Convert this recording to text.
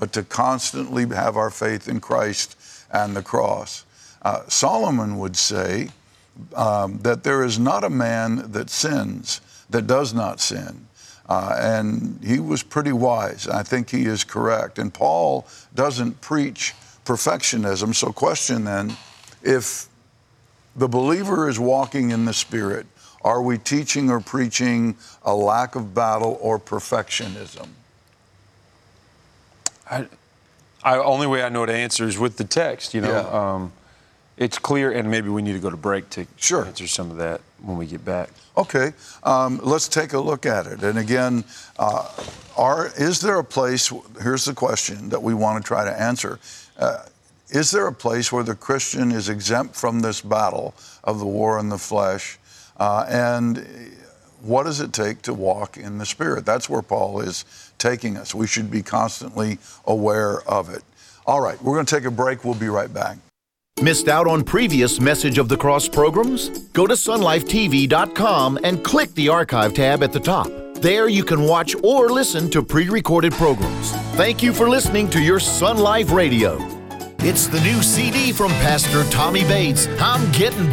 to constantly have our faith in Christ and the cross. Solomon would say that there is not a man that sins that does not sin. And he was pretty wise. I think he is correct. And Paul doesn't preach perfectionism. So question then, if the believer is walking in the Spirit, are we teaching or preaching a lack of battle or perfectionism? Only way I know to answer is with the text, you know. Yeah. It's clear, and maybe we need to go to break to Sure. answer some of that when we get back. Okay, let's take a look at it. And again, is there a place, here's the question that we want to try to answer. Is there a place where the Christian is exempt from this battle of the war in the flesh? And what does it take to walk in the Spirit? That's where Paul is taking us. We should be constantly aware of it. All right, we're going to take a break. We'll be right back. Missed out on previous Message of the Cross programs? Go to sunlifetv.com and click the archive tab at the top. There you can watch or listen to pre-recorded programs. Thank you for listening to your Sun Life Radio. It's the new CD from Pastor Tommy Bates, I'm Getting